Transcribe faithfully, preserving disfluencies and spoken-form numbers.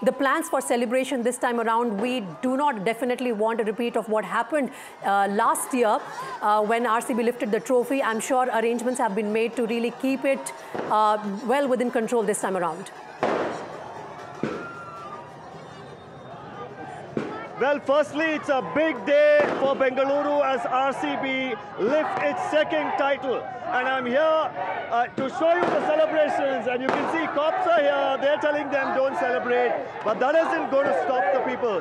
the plans for celebration this time around, we do not definitely want a repeat of what happened uh, last year uh, when R C B lifted the trophy. I'm sure arrangements have been made to really keep it uh, well within control this time around. Well, firstly, it's a big day for Bengaluru as R C B lift its second title. And I'm here uh, to show you the celebrations. And you can see cops are here. They're telling them don't celebrate. But that isn't going to stop the people.